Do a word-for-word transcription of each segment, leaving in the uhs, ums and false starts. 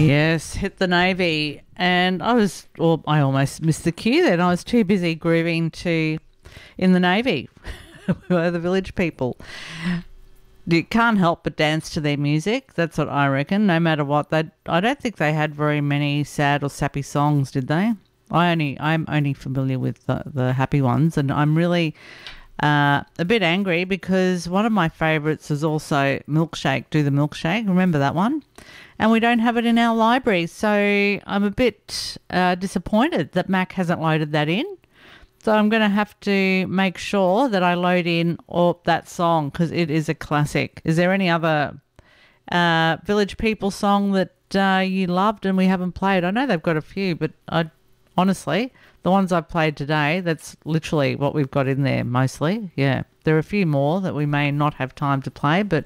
Yes, hit the Navy. And I was, well, I almost missed the cue then. I was too busy grooving to in the Navy. We were the Village People. You can't help but dance to their music. That's what I reckon. No matter what, they I don't think they had very many sad or sappy songs, did they? I only I'm only familiar with the, the happy ones, and I'm really uh, a bit angry because one of my favourites is also Milkshake. Do the Milkshake? Remember that one? And we don't have it in our library, so I'm a bit uh, disappointed that Mac hasn't loaded that in. So I'm going to have to make sure that I load in all that song because it is a classic. Is there any other uh, Village People song that uh, you loved and we haven't played? I know they've got a few, but I honestly, the ones I've played today, that's literally what we've got in there mostly. Yeah, there are a few more that we may not have time to play, but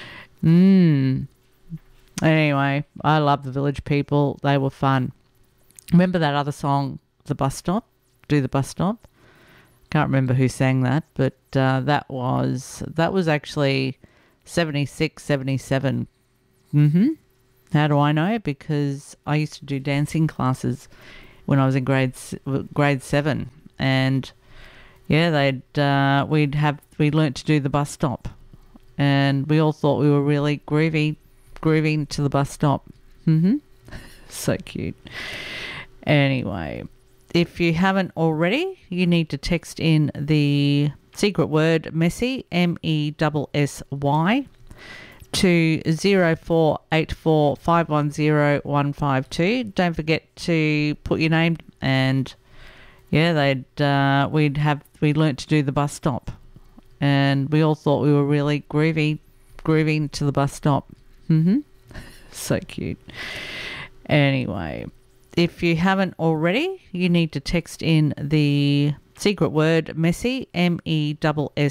mm, anyway, I love the Village People. They were fun. Remember that other song, The Bus Stop? Do the Bus Stop? Can't remember who sang that, but uh, that was that was actually seventy-six, seventy-seven. Mm-hmm. How do I know? Because I used to do dancing classes when I was in grade grade seven, and yeah, they'd uh, we'd have we learnt to do the bus stop, and we all thought we were really groovy, grooving to the bus stop. Mm-hmm. So cute. Anyway, if you haven't already, you need to text in the secret word Messy, M E S S Y, to zero four eight four five one zero one five two. Don't forget to put your name, and yeah, they'd uh, we'd have we learnt to do the bus stop, and we all thought we were really groovy, grooving to the bus stop. Mm-hmm. So cute. Anyway, if you haven't already, you need to text in the secret word Messy, M E S